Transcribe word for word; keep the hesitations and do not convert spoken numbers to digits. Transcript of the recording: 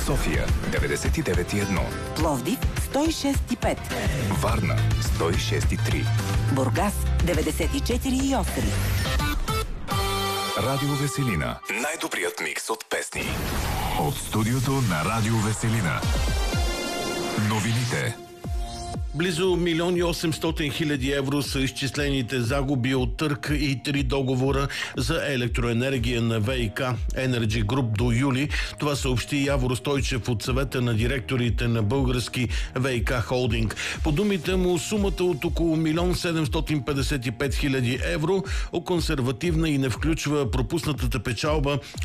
София деветдесет и девет и едно, Пловдив сто и шест и пет, Варна сто и шест и три, Бургас деветдесет и четири и осем. Радио Веселина. Най-добрият микс от песни. От студиото на Радио Веселина. Новините. Близо милион и осемстотин хиляди евро са изчислените загуби от търг и три договора за електроенергия на ВиК Energy Group до юли. Това съобщи Явор Стойчев от съвета на директорите на Български ВиК Холдинг. По думите му, сумата от около милион седемстотин петдесет и пет хиляди евро е консервативна и не включва пропуснатата печалба